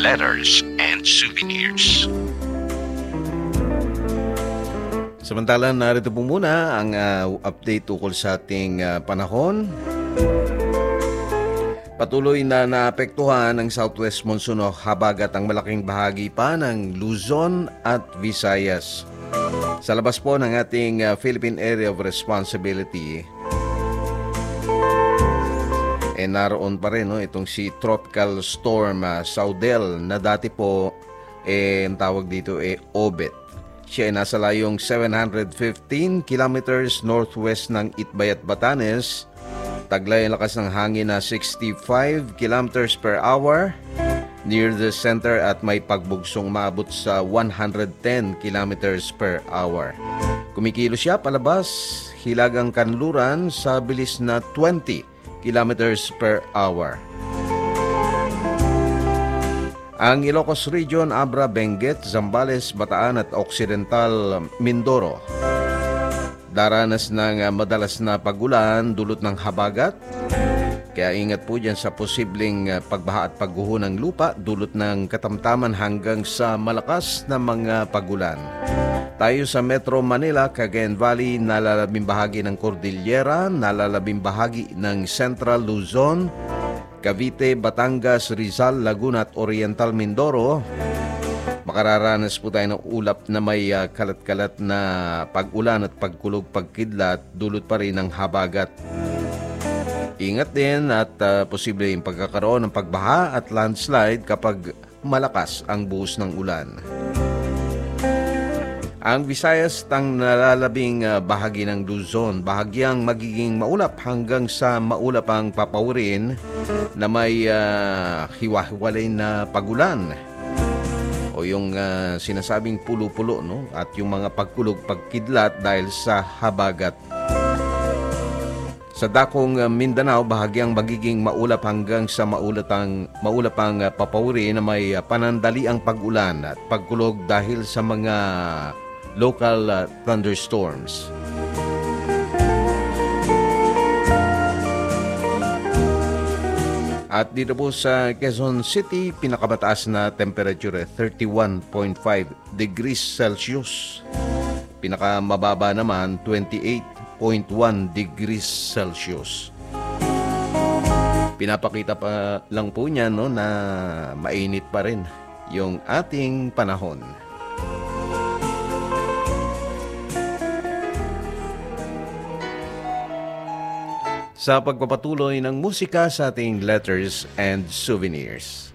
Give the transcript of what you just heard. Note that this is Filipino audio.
letters and souvenirs. Samantala, narito po muna ang update tukol sa ating panahon. Patuloy na naapektuhan ng southwest monsoon o habagat ang malaking bahagi pa ng Luzon at Visayas. Sa labas po ng ating Philippine Area of Responsibility, naroon pa rin itong si Tropical Storm Saudel na dati po ang tawag dito Obet. Siya ay nasa layong 715 kilometers northwest ng Itbayat, Batanes. Taglay ang lakas ng hangin na 65 kilometers per hour near the center at may pagbugsong maabot sa 110 kilometers per hour. Kumikilo siya palabas Hilagang Kanluran sa bilis na 20 kilometers per hour. Ang Ilocos Region, Abra, Benguet, Zambales, Bataan at Occidental Mindoro daranas ng madalas na pagulan dulot ng habagat. Kaya ingat po dyan sa posibleng pagbaha at pagguho ng lupa dulot ng katamtaman hanggang sa malakas na mga pagulan. Tayo sa Metro Manila, Cagayan Valley, nalalabing bahagi ng Cordillera, nalalabing bahagi ng Central Luzon, Cavite, Batangas, Rizal, Laguna at Oriental Mindoro. Makararanas po tayo ng ulap na may kalat-kalat na pag-ulan at pagkulog, pagkidlat, dulot pa rin ng habagat. Ingat din at posible yung pagkakaroon ng pagbaha at landslide kapag malakas ang buhos ng ulan. Ang Visayas tang nalalabing bahagi ng Luzon, bahagyang magiging maulap hanggang sa maulap ang papawirin na may hiwa-hiwalay na pagulan o yung sinasabing pulo-pulo, no? At yung mga pagkulog, pagkidlat dahil sa habagat. Sa dakong Mindanao, bahagyang magiging maulap hanggang sa maulap ang papawirin na may panandaliang pag-ulan at pagkulog dahil sa mga local thunderstorms. At dito po sa Quezon City, pinakamataas na temperature 31.5 degrees Celsius. Pinakamababa naman 28.1 degrees Celsius. Pinapakita pa lang po niya na mainit pa rin yung ating panahon. Sa pagpapatuloy ng musika sa ating letters and souvenirs.